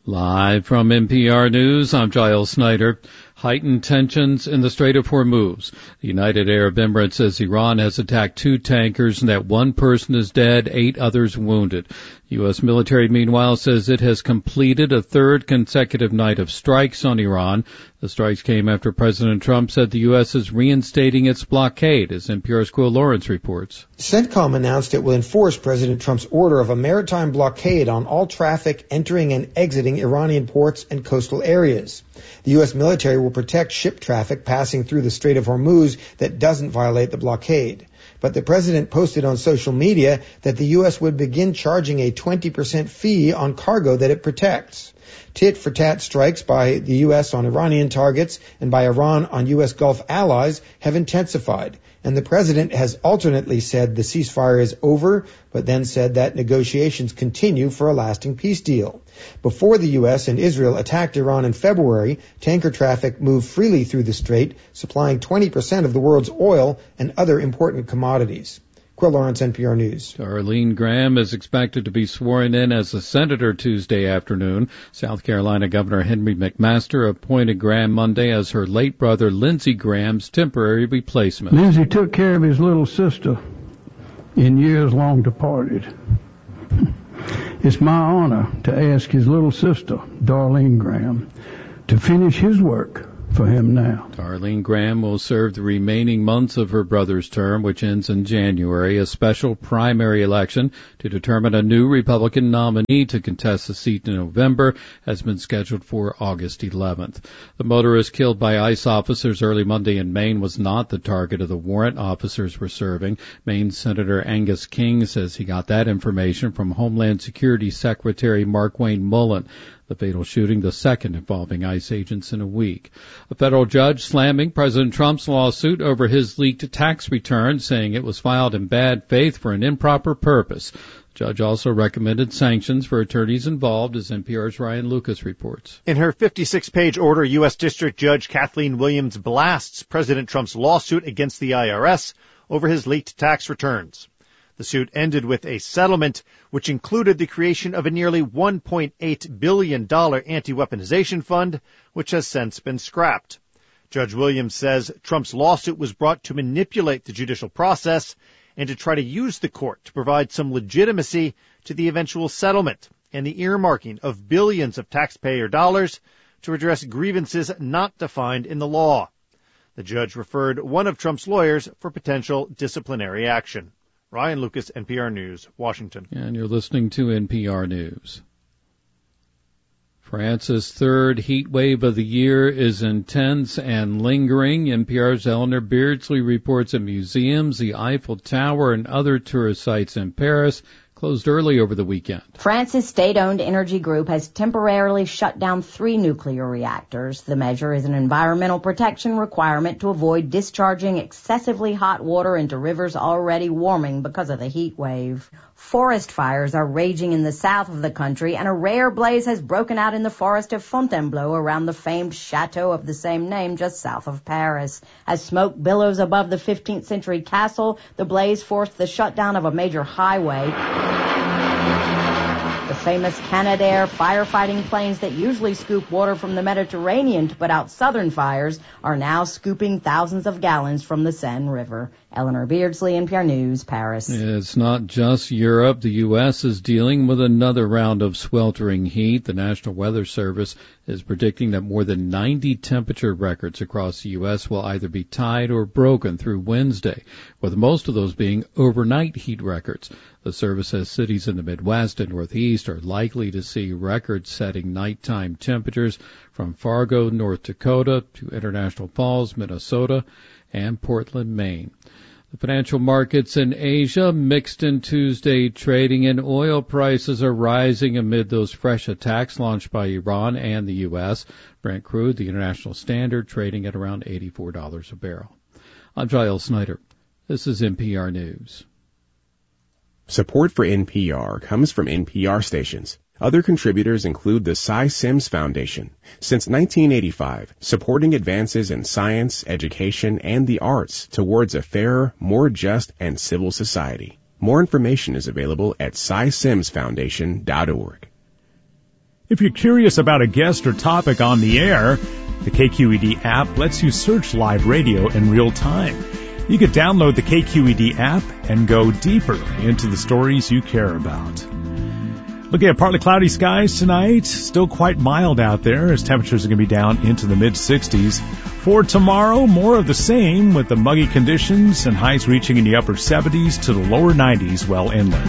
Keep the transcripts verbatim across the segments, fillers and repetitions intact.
Live from N P R News, I'm Giles Snyder. Heightened tensions in the Strait of Hormuz. The United Arab Emirates says Iran has attacked two tankers and that one person is dead, eight others wounded. U S military, meanwhile, says it has completed a third consecutive night of strikes on Iran. The strikes came after President Trump said the U S is reinstating its blockade, as N P R's Quill Lawrence reports. CENTCOM announced it will enforce President Trump's order of a maritime blockade on all traffic entering and exiting Iranian ports and coastal areas. The U S military will protect ship traffic passing through the Strait of Hormuz that doesn't violate the blockade. But the president posted on social media that the U S would begin charging a twenty percent fee on cargo that it protects. Tit-for-tat strikes by the U S on Iranian targets and by Iran on U S Gulf allies have intensified, and the president has alternately said the ceasefire is over, but then said that negotiations continue for a lasting peace deal. Before the U S and Israel attacked Iran in February, tanker traffic moved freely through the strait, supplying twenty percent of the world's oil and other important commodities. Quill Lawrence, N P R News. Darlene Graham is expected to be sworn in as a senator Tuesday afternoon. South Carolina Governor Henry McMaster appointed Graham Monday as her late brother Lindsey Graham's temporary replacement. Lindsey took care of his little sister in years long departed. It's my honor to ask his little sister, Darlene Graham, to finish his work for him now. Darlene Graham will serve the remaining months of her brother's term, which ends in January. A special primary election to determine a new Republican nominee to contest the seat in November has been scheduled for August eleventh. The motorist killed by ICE officers early Monday in Maine was not the target of the warrant officers were serving. Maine Senator Angus King says he got that information from Homeland Security Secretary Markwayne Mullin. The fatal shooting, the second involving ICE agents in a week. A federal judge slamming President Trump's lawsuit over his leaked tax return, saying it was filed in bad faith for an improper purpose. The judge also recommended sanctions for attorneys involved, as N P R's Ryan Lucas reports. In her fifty-six page order, U S District Judge Kathleen Williams blasts President Trump's lawsuit against the I R S over his leaked tax returns. The suit ended with a settlement which included the creation of a nearly one point eight billion dollars anti-weaponization fund, which has since been scrapped. Judge Williams says Trump's lawsuit was brought to manipulate the judicial process and to try to use the court to provide some legitimacy to the eventual settlement and the earmarking of billions of taxpayer dollars to address grievances not defined in the law. The judge referred one of Trump's lawyers for potential disciplinary action. Ryan Lucas, N P R News, Washington. And you're listening to N P R News. France's third heat wave of the year is intense and lingering. N P R's Eleanor Beardsley reports that museums, the Eiffel Tower, and other tourist sites in Paris closed early over the weekend. France's state-owned energy group has temporarily shut down three nuclear reactors. The measure is an environmental protection requirement to avoid discharging excessively hot water into rivers already warming because of the heat wave. Forest fires are raging in the south of the country, and a rare blaze has broken out in the forest of Fontainebleau around the famed chateau of the same name just south of Paris. As smoke billows above the fifteenth century castle, the blaze forced the shutdown of a major highway. The famous Canadair firefighting planes that usually scoop water from the Mediterranean to put out southern fires are now scooping thousands of gallons from the Seine River. Eleanor Beardsley, N P R News, Paris. It's not just Europe. The U S is dealing with another round of sweltering heat. The National Weather Service is predicting that more than ninety temperature records across the U S will either be tied or broken through Wednesday, with most of those being overnight heat records. The service says cities in the Midwest and Northeast are likely to see record-setting nighttime temperatures from Fargo, North Dakota, to International Falls, Minnesota, and Portland, Maine. The financial markets in Asia mixed in Tuesday trading, and oil prices are rising amid those fresh attacks launched by Iran and the U S. Brent crude, the international standard, trading at around eighty-four dollars a barrel. I'm Giles Snyder. This is N P R News. Support for N P R comes from N P R stations. Other contributors include the Cy Sims Foundation. Since nineteen eighty-five, supporting advances in science, education, and the arts towards a fairer, more just, and civil society. More information is available at cy sims foundation dot org. If you're curious about a guest or topic on the air, the K Q E D app lets you search live radio in real time. You can download the K Q E D app and go deeper into the stories you care about. Looking at partly cloudy skies tonight, still quite mild out there as temperatures are going to be down into the mid sixties. For tomorrow, more of the same with the muggy conditions and highs reaching in the upper seventies to the lower nineties well inland.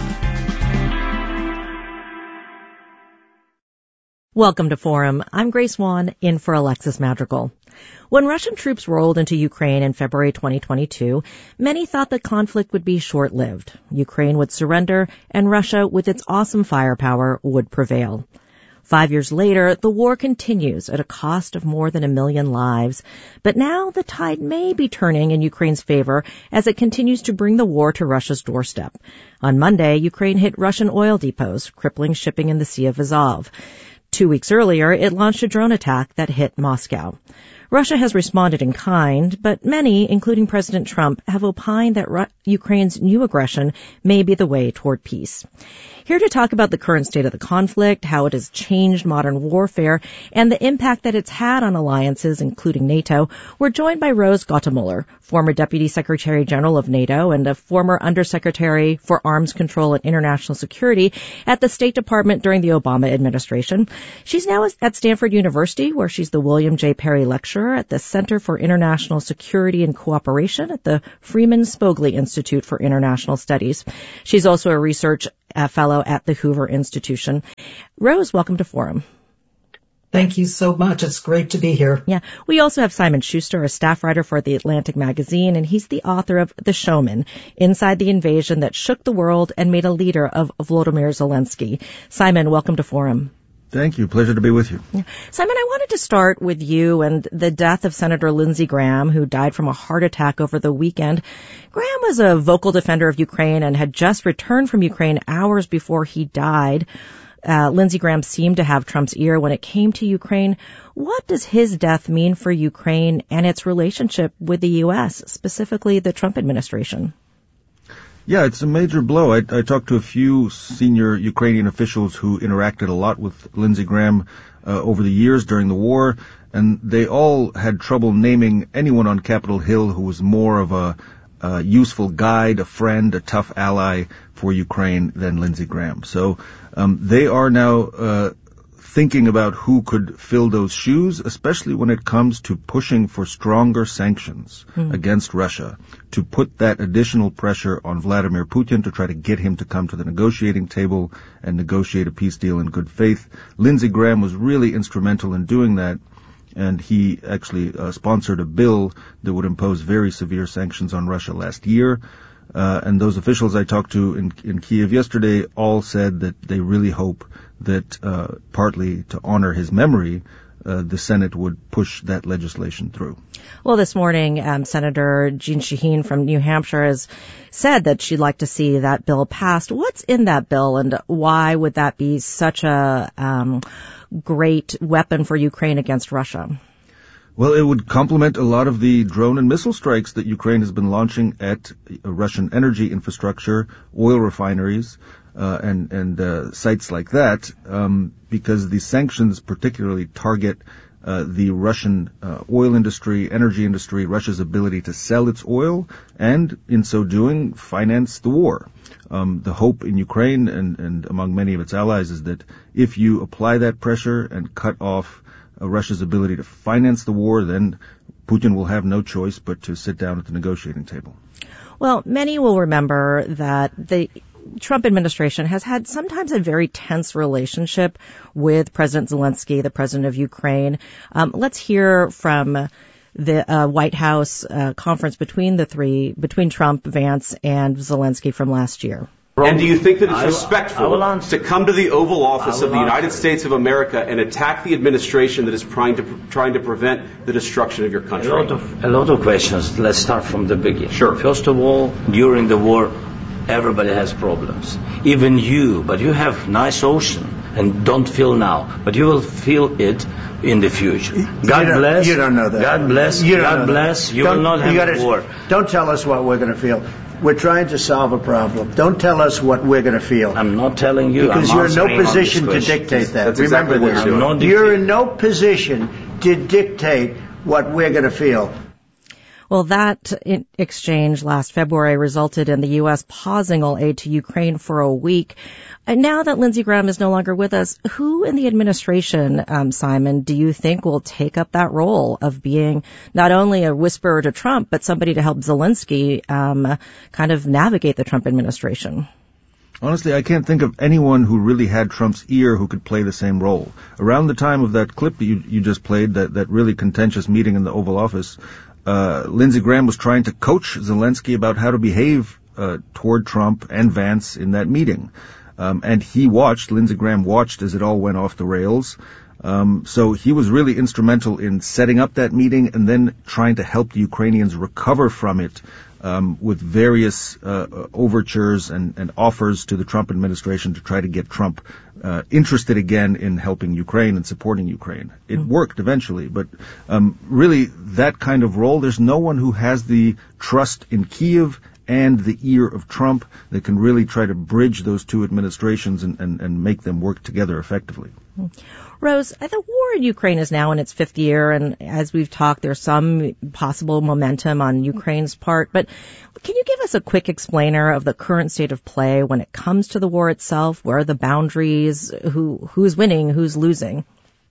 Welcome to Forum. I'm Grace Wan, in for Alexis Madrigal. When Russian troops rolled into Ukraine in February twenty twenty-two, many thought the conflict would be short-lived. Ukraine would surrender, and Russia, with its awesome firepower, would prevail. Five years later, the war continues at a cost of more than a million lives. But now the tide may be turning in Ukraine's favor as it continues to bring the war to Russia's doorstep. On Monday, Ukraine hit Russian oil depots, crippling shipping in the Sea of Azov. Two weeks earlier, it launched a drone attack that hit Moscow. Russia has responded in kind, but many, including President Trump, have opined that Ru- Ukraine's new aggression may be the way toward peace. Here to talk about the current state of the conflict, how it has changed modern warfare, and the impact that it's had on alliances, including NATO, we're joined by Rose Gottemoeller, former Deputy Secretary General of NATO and a former Undersecretary for Arms Control and International Security at the State Department during the Obama administration. She's now at Stanford University, where she's the William J. Perry Lecturer at the Center for International Security and Cooperation at the Freeman Spogli Institute for International Studies. She's also a research uh, fellow at the Hoover Institution. Rose, welcome to Forum. Thank you so much. It's great to be here. Yeah. We also have Simon Schuster, a staff writer for The Atlantic magazine, and he's the author of The Showman, Inside the Invasion That Shook the World and Made a Leader of Volodymyr Zelensky. Simon, welcome to Forum. Thank you. Pleasure to be with you. Yeah. Simon, I wanted to start with you and the death of Senator Lindsey Graham, who died from a heart attack over the weekend. Graham was a vocal defender of Ukraine and had just returned from Ukraine hours before he died. Uh, Lindsey Graham seemed to have Trump's ear when it came to Ukraine. What does his death mean for Ukraine and its relationship with the U S, specifically the Trump administration? Yeah, it's a major blow. I, I talked to a few senior Ukrainian officials who interacted a lot with Lindsey Graham uh, over the years during the war, and they all had trouble naming anyone on Capitol Hill who was more of a uh, useful guide, a friend, a tough ally for Ukraine than Lindsey Graham. So um, they are now uh, thinking about who could fill those shoes, especially when it comes to pushing for stronger sanctions mm. against Russia, to put that additional pressure on Vladimir Putin to try to get him to come to the negotiating table and negotiate a peace deal in good faith. Lindsey Graham was really instrumental in doing that, and he actually uh, sponsored a bill that would impose very severe sanctions on Russia last year. Uh, and those officials I talked to in, in Kiev yesterday all said that they really hope that, uh, partly to honor his memory, uh, the Senate would push that legislation through. Well, this morning, um, Senator Jeanne Shaheen from New Hampshire has said that she'd like to see that bill passed. What's in that bill, and why would that be such a um, great weapon for Ukraine against Russia? Well, it would complement a lot of the drone and missile strikes that Ukraine has been launching at Russian energy infrastructure, oil refineries, uh, and, and uh, sites like that, um, because the sanctions particularly target uh, the Russian uh, oil industry, energy industry, Russia's ability to sell its oil, and in so doing, finance the war. Um, the hope in Ukraine and, and among many of its allies is that if you apply that pressure and cut off Uh, Russia's ability to finance the war, then Putin will have no choice but to sit down at the negotiating table. Well, many will remember that the Trump administration has had sometimes a very tense relationship with President Zelensky, the president of Ukraine. Um, let's hear from the uh, White House uh, conference between the three, between Trump, Vance, and Zelensky from last year. And do you think that it's respectful to come to the Oval Office of the United States of America and attack the administration that is trying to trying to prevent the destruction of your country? A lot of, a lot of questions. Let's start from the beginning. Sure. First of all, during the war, everybody has problems. Even you, but you have nice ocean and don't feel now, but you will feel it in the future. God you bless. You don't know that. God bless. You God bless. You will not have you gotta, war. Don't tell us what we're going to feel. We're trying to solve a problem. Don't tell us what we're going to feel. I'm not telling you. Because I'm you're in no answering on position this to question. dictate that. That's Remember exactly what this. you're doing. You're in no position to dictate what we're going to feel. Well, that exchange last February resulted in the U S pausing all aid to Ukraine for a week. And now that Lindsey Graham is no longer with us, who in the administration, um, Simon, do you think will take up that role of being not only a whisperer to Trump, but somebody to help Zelensky um, kind of navigate the Trump administration? Honestly, I can't think of anyone who really had Trump's ear who could play the same role. Around the time of that clip that you, you just played, that, that really contentious meeting in the Oval Office, uh, Lindsey Graham was trying to coach Zelensky about how to behave uh, toward Trump and Vance in that meeting. Um, and he watched, Lindsey Graham watched as it all went off the rails. Um, so he was really instrumental in setting up that meeting and then trying to help the Ukrainians recover from it um, with various uh, overtures and, and offers to the Trump administration to try to get Trump uh, interested again in helping Ukraine and supporting Ukraine. It mm-hmm. worked eventually, but um, really that kind of role, there's no one who has the trust in Kyiv and the ear of Trump that can really try to bridge those two administrations and, and, and make them work together effectively. Rose, the war in Ukraine is now in its fifth year, and as we've talked, there's some possible momentum on Ukraine's part. But can you give us a quick explainer of the current state of play when it comes to the war itself? Where are the boundaries? Who who's winning? Who's losing?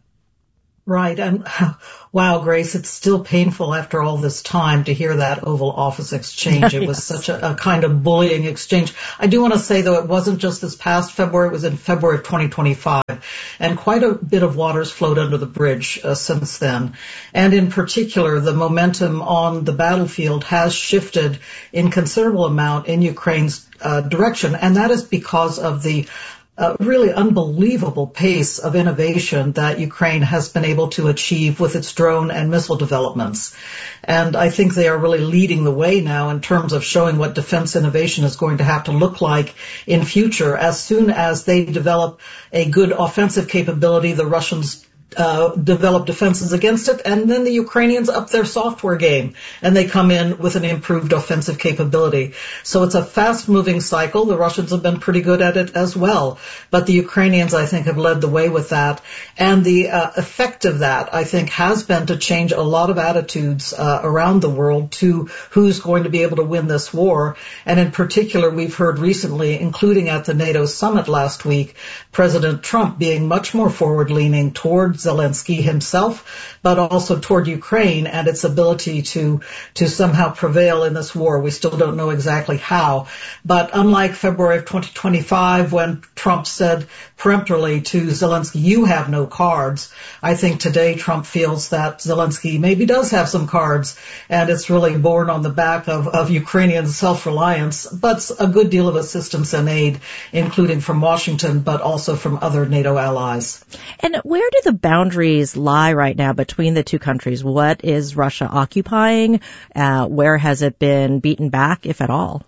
Right. And wow, Grace, it's still painful after all this time to hear that Oval Office exchange. It was yes. such a, a kind of bullying exchange. I do want to say, though, it wasn't just this past February. It was in February of twenty twenty-five. And quite a bit of water's flowed under the bridge uh, since then. And in particular, the momentum on the battlefield has shifted in considerable amount in Ukraine's uh, direction. And that is because of the a really unbelievable pace of innovation that Ukraine has been able to achieve with its drone and missile developments. And I think they are really leading the way now in terms of showing what defense innovation is going to have to look like in future. As soon as they develop a good offensive capability, the Russians Uh, develop defenses against it, and then the Ukrainians up their software game, and they come in with an improved offensive capability. So it's a fast-moving cycle. The Russians have been pretty good at it as well, but the Ukrainians, I think, have led the way with that. And the uh, effect of that, I think, has been to change a lot of attitudes uh, around the world to who's going to be able to win this war. And in particular, we've heard recently, including at the NATO summit last week, President Trump being much more forward-leaning toward Zelensky himself, but also toward Ukraine and its ability to to somehow prevail in this war. We still don't know exactly how. But unlike February of twenty twenty-five, when Trump said peremptorily to Zelensky, you have no cards, I think today Trump feels that Zelensky maybe does have some cards, and it's really borne on the back of, of Ukrainian self-reliance, but a good deal of assistance and aid, including from Washington, but also from other NATO allies. And where do the boundaries lie right now between the two countries? What is Russia occupying? Uh, where has it been beaten back, if at all?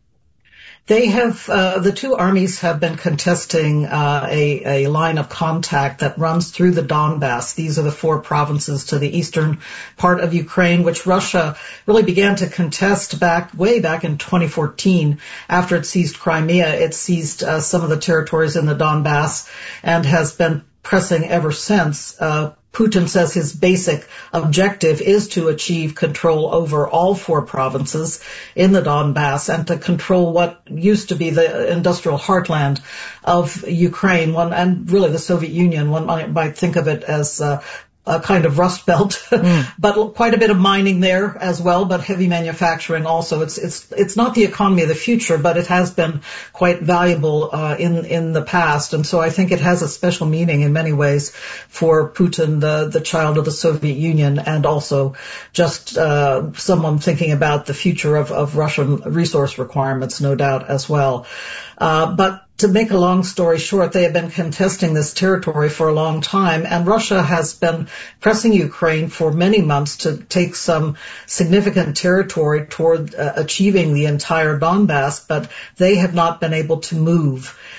They have, uh, the two armies have been contesting uh, a, a line of contact that runs through the Donbass. These are the four provinces to the eastern part of Ukraine, which Russia really began to contest back way back in twenty fourteen. After it seized Crimea, it seized uh, some of the territories in the Donbass and has been pressing ever since. Uh, Putin says his basic objective is to achieve control over all four provinces in the Donbass and to control what used to be the industrial heartland of Ukraine, one, and really the Soviet Union. One might, might think of it as uh, a kind of rust belt, mm. but quite a bit of mining there as well, but heavy manufacturing also. It's it's it's not the economy of the future, but it has been quite valuable uh, in in the past, and so I think it has a special meaning in many ways for Putin, the the child of the Soviet Union, and also just uh, someone thinking about the future of of Russian resource requirements, no doubt as well. Uh, but to make a long story short, they have been contesting this territory for a long time, and Russia has been pressing Ukraine for many months to take some significant territory toward uh, achieving the entire Donbass, but they have not been able to move.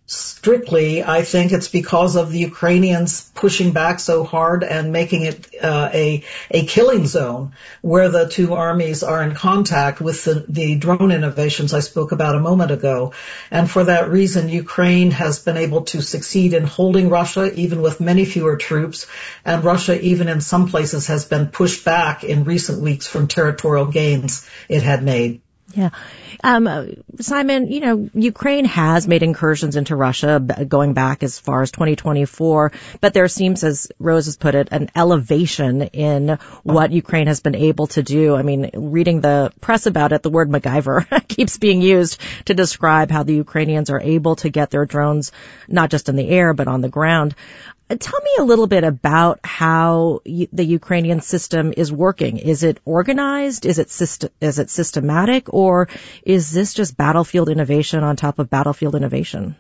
strictly, I think it's because of the Ukrainians pushing back so hard and making it uh, a a killing zone where the two armies are in contact with the, the drone innovations I spoke about a moment ago. And for that reason, Ukraine has been able to succeed in holding Russia, even with many fewer troops. And Russia, even in some places, has been pushed back in recent weeks from territorial gains it had made. Yeah. Um, Simon, you know, Ukraine has made incursions into Russia going back as far as twenty twenty-four, but there seems, as Rose has put it, an elevation in what Ukraine has been able to do. I mean, reading the press about it, the word MacGyver keeps being used to describe how the Ukrainians are able to get their drones not just in the air, but on the ground. Tell me a little bit about how the Ukrainian system is working. Is it organized? Is it system, is it systematic? Or is this just battlefield innovation on top of battlefield innovation?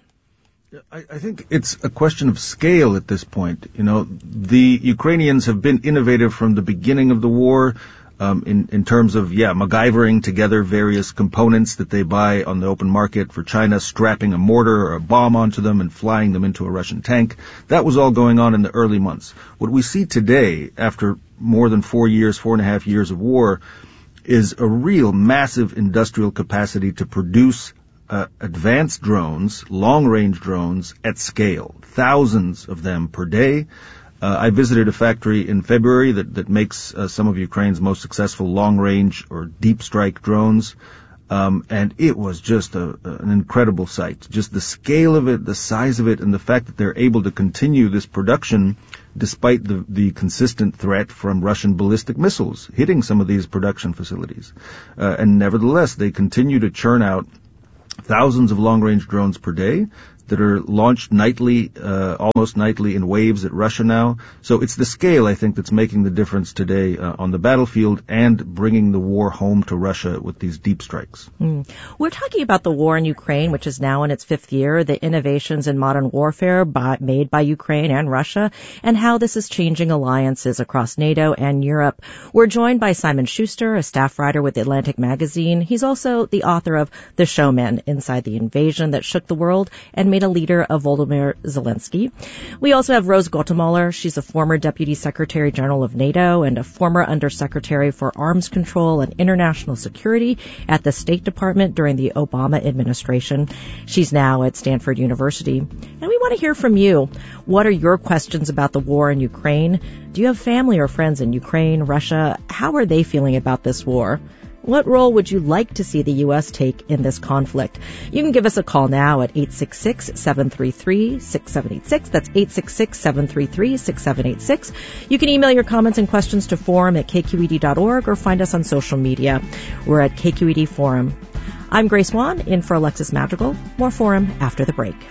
I, I think it's a question of scale at this point. You know, the Ukrainians have been innovative from the beginning of the war. Um, in, in terms of, yeah, MacGyvering together various components that they buy on the open market for China, strapping a mortar or a bomb onto them and flying them into a Russian tank. That was all going on in the early months. What we see today, after more than four years, four and a half years of war, is a real massive industrial capacity to produce uh, advanced drones, long-range drones at scale, thousands of them per day. Uh, I visited a factory in February that, that makes uh, some of Ukraine's most successful long-range or deep-strike drones, um, and it was just a, an incredible sight. Just the scale of it, the size of it, and the fact that they're able to continue this production despite the, the consistent threat from Russian ballistic missiles hitting some of these production facilities. Uh, and nevertheless, they continue to churn out thousands of long-range drones per day that are launched nightly, uh, almost nightly in waves at Russia now. So it's the scale, I think, that's making the difference today uh, on the battlefield and bringing the war home to Russia with these deep strikes. Mm. We're talking about the war in Ukraine, which is now in its fifth year, the innovations in modern warfare by, made by Ukraine and Russia, and how this is changing alliances across NATO and Europe. We're joined by Simon Schuster, a staff writer with Atlantic Magazine. He's also the author of The Showman, Inside the Invasion That Shook the World and Made a Leader of Volodymyr Zelensky. We also have Rose Gottemoeller. She's a former Deputy Secretary General of NATO and a former Undersecretary for Arms Control and International Security at the State Department during the Obama administration. She's now at Stanford University. And we want to hear from you. What are your questions about the war in Ukraine? Do you have family or friends in Ukraine, Russia? How are they feeling about this war? What role would you like to see the U S take in this conflict? You can give us a call now at eight six six, seven three three, six seven eight six. That's eight six six, seven three three, six seven eight six. You can email your comments and questions to forum at k q e d dot org or find us on social media. We're at K Q E D Forum. I'm Grace Wan, in for Alexis Madrigal. More Forum after the break.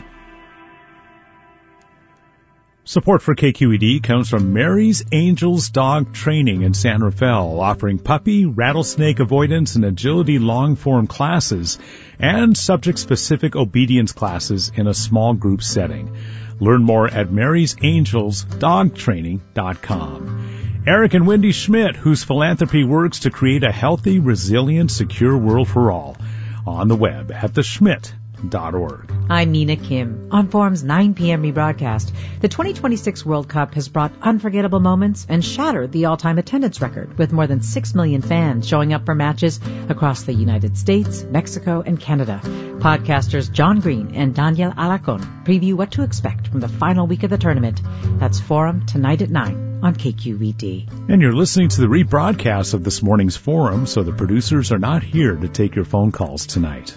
Support for K Q E D comes from Mary's Angels Dog Training in San Rafael, offering puppy, rattlesnake avoidance, and agility long-form classes and subject-specific obedience classes in a small group setting. Learn more at marys angels dog training dot com. Eric and Wendy Schmidt, whose philanthropy works to create a healthy, resilient, secure world for all. On the web at the schmidt dot org. I'm Nina Kim. On Forum's nine p.m. rebroadcast, the twenty twenty-six World Cup has brought unforgettable moments and shattered the all-time attendance record, with more than six million fans showing up for matches across the United States, Mexico, and Canada. Podcasters John Green and Daniel Alacon preview what to expect from the final week of the tournament. That's Forum tonight at nine on K Q E D. And you're listening to the rebroadcast of this morning's Forum, so the producers are not here to take your phone calls tonight.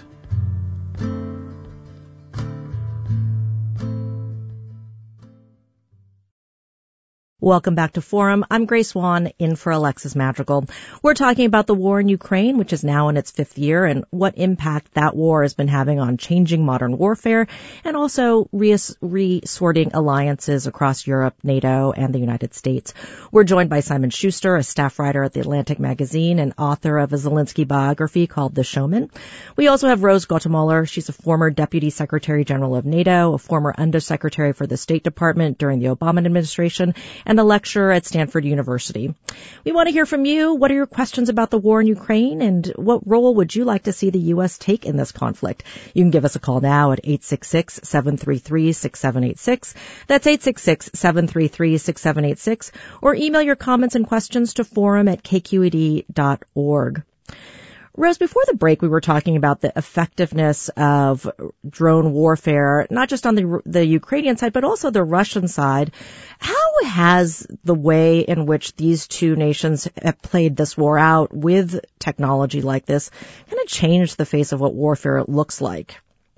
Welcome back to Forum. I'm Grace Wan, in for Alexis Madrigal. We're talking about the war in Ukraine, which is now in its fifth year, and what impact that war has been having on changing modern warfare and also resorting alliances across Europe, NATO, and the United States. We're joined by Simon Schuster, a staff writer at the Atlantic Magazine and author of a Zelensky biography called The Showman. We also have Rose Gottemoeller. She's a former Deputy Secretary General of NATO, a former Undersecretary for the State Department during the Obama administration, and and a lecturer at Stanford University. We want to hear from you. What are your questions about the war in Ukraine, and what role would you like to see the U S take in this conflict? You can give us a call now at eight six six, seven three three, six seven eight six. That's eight six six, seven three three, six seven eight six, or email your comments and questions to forum at k q e d dot org. Rose, before the break, we were talking about the effectiveness of drone warfare, not just on the the Ukrainian side, but also the Russian side. How has the way in which these two nations have played this war out with technology like this kind of changed the face of what warfare looks like?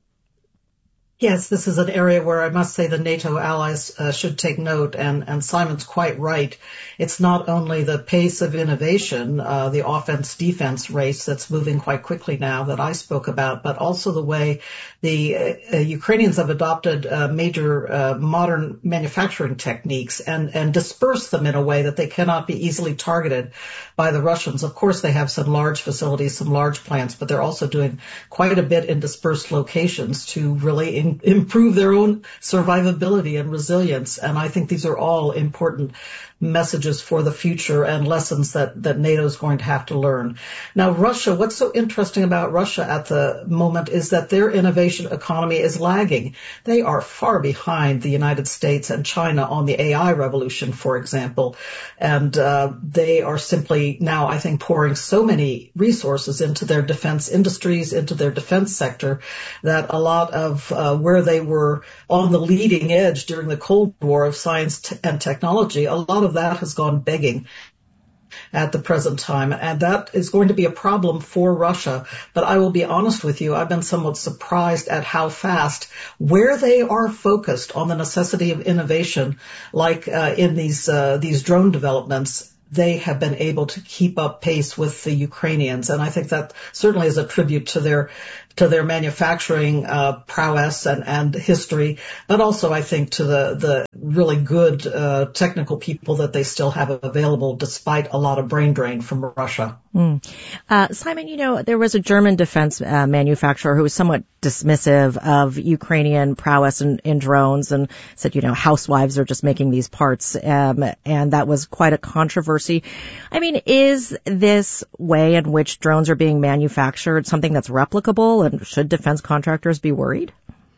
Yes, this is an area where I must say the NATO allies uh, should take note, and, and Simon's quite right. It's not only the pace of innovation, uh, the offense-defense race that's moving quite quickly now that I spoke about, but also the way the uh, Ukrainians have adopted uh, major uh, modern manufacturing techniques and, and dispersed them in a way that they cannot be easily targeted by the Russians. Of course, they have some large facilities, some large plants, but they're also doing quite a bit in dispersed locations to really in, improve their own survivability and resilience. And I think these are all important messages for the future and lessons that, that NATO is going to have to learn. Now, Russia, what's so interesting about Russia at the moment is that their innovation economy is lagging. They are far behind the United States and China on the A I revolution, for example. And uh, they are simply now, I think, pouring so many resources into their defense industries, into their defense sector, that a lot of uh, where they were on the leading edge during the Cold War of science t- and technology, a lot of that has gone begging at the present time, and that is going to be a problem for Russia. But I will be honest with you, I've been somewhat surprised at how fast, where they are focused on the necessity of innovation, like uh, in these uh, these drone developments, they have been able to keep up pace with the Ukrainians. And I think that certainly is a tribute to their to their manufacturing uh, prowess and, and history, but also I think to the, the really good uh, technical people that they still have available despite a lot of brain drain from Russia. Mm. Uh, Simon, you know, there was a German defense uh, manufacturer who was somewhat dismissive of Ukrainian prowess in, in drones and said, you know, housewives are just making these parts, um, and that was quite a controversy. I mean, is this way in which drones are being manufactured something that's replicable? And should defense contractors be worried?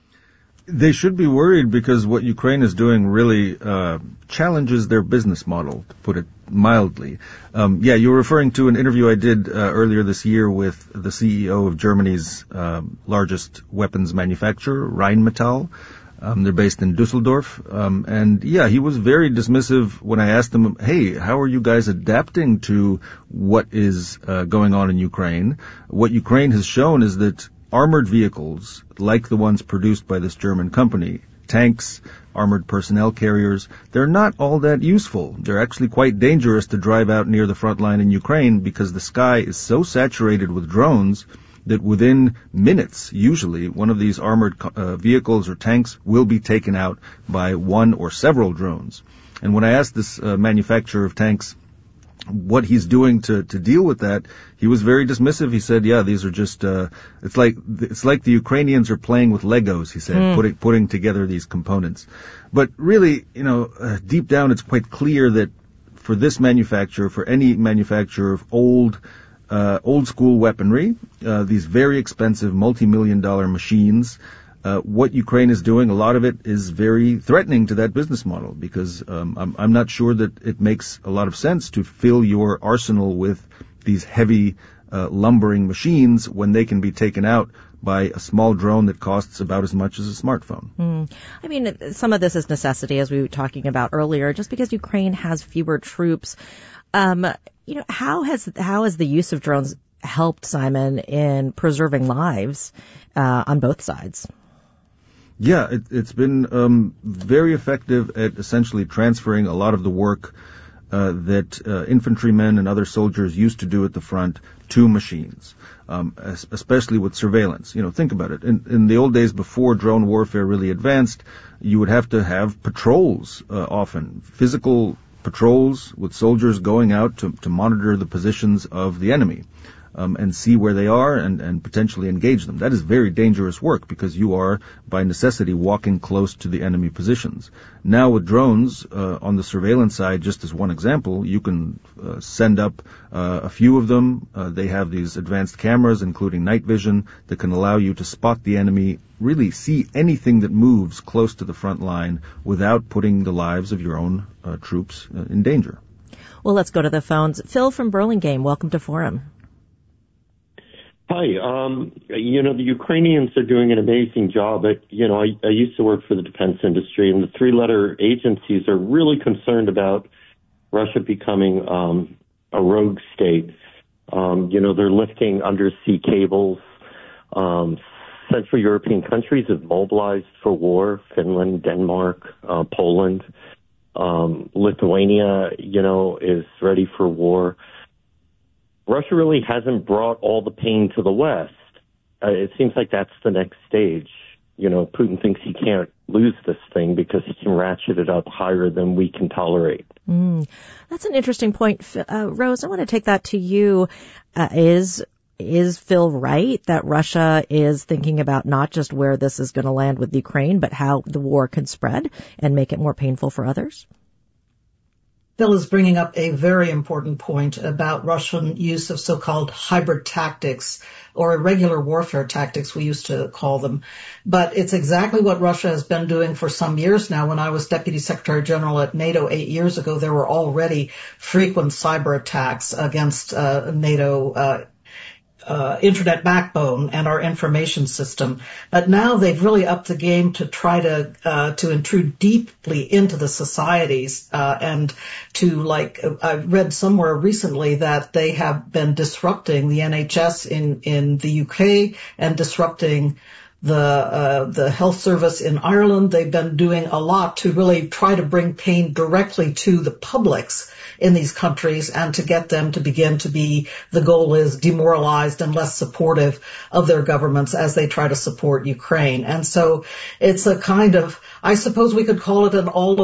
They should be worried because what Ukraine is doing really uh, challenges their business model, to put it mildly. Um, yeah, you're referring to an interview I did uh, earlier this year with the C E O of Germany's um, largest weapons manufacturer, Rheinmetall. Um, they're based in Dusseldorf. Um, and yeah, he was very dismissive when I asked him, hey, how are you guys adapting to what is uh, going on in Ukraine? What Ukraine has shown is that armored vehicles, like the ones produced by this German company, tanks, armored personnel carriers, they're not all that useful. They're actually quite dangerous to drive out near the front line in Ukraine because the sky is so saturated with drones that within minutes, usually, one of these armored uh, vehicles or tanks will be taken out by one or several drones. And when I asked this uh, manufacturer of tanks what he's doing to, to deal with that, he was very dismissive. He said, yeah, these are just, uh, it's like, it's like the Ukrainians are playing with Legos, he said, mm. putting, putting together these components. But really, you know, uh, deep down it's quite clear that for this manufacturer, for any manufacturer of old, uh, old school weaponry, uh, these very expensive multi-million dollar machines, Uh, what Ukraine is doing, a lot of it is very threatening to that business model because um, I'm, I'm not sure that it makes a lot of sense to fill your arsenal with these heavy uh, lumbering machines when they can be taken out by a small drone that costs about as much as a smartphone. Mm. I mean, some of this is necessity, as we were talking about earlier, just because Ukraine has fewer troops. Um, you know, how has how has the use of drones helped, Simon, in preserving lives uh, on both sides? Yeah, it, it's been um, very effective at essentially transferring a lot of the work uh, that uh, infantrymen and other soldiers used to do at the front to machines, um, especially with surveillance. You know, think about it. In, in the old days, before drone warfare really advanced, you would have to have patrols uh, often, physical patrols with soldiers going out to, to monitor the positions of the enemy. um, and see where they are and, and potentially engage them. That is very dangerous work because you are, by necessity, walking close to the enemy positions. Now with drones, uh, on the surveillance side, just as one example, you can uh, send up uh, a few of them. Uh, they have these advanced cameras, including night vision, that can allow you to spot the enemy, really see anything that moves close to the front line without putting the lives of your own uh, troops uh, in danger. Well, let's go to the phones. Phil from Burlingame, welcome to Forum. Hi. Um, you know, the Ukrainians are doing an amazing job. At, you know, I, I used to work for the defense industry, and the three-letter agencies are really concerned about Russia becoming um, a rogue state. Um, you know, they're lifting undersea cables. Um, Central European countries have mobilized for war. Finland, Denmark, uh, Poland. Um, Lithuania, you know, is ready for war. Russia really hasn't brought all the pain to the West. Uh, it seems like that's the next stage. You know, Putin thinks he can't lose this thing because he can ratchet it up higher than we can tolerate. Mm, that's an interesting point. Uh, Rose, I want to take that to you. Uh, is Is Phil right that Russia is thinking about not just where this is going to land with Ukraine, but how the war can spread and make it more painful for others? Phil is bringing up a very important point about Russian use of so-called hybrid tactics, or irregular warfare tactics, we used to call them. But it's exactly what Russia has been doing for some years now. When I was Deputy Secretary General at NATO eight years ago, there were already frequent cyber attacks against uh, NATO uh Uh, internet backbone and our information system. But now they've really upped the game to try to uh, to intrude deeply into the societies uh, and to, like, I read somewhere recently that they have been disrupting the N H S in, in the U K and disrupting the uh, the health service in Ireland. They've been doing a lot to really try to bring pain directly to the publics in these countries and to get them to begin to be, the goal is, demoralized and less supportive of their governments as they try to support Ukraine. And so it's a kind of, I suppose we could call it an all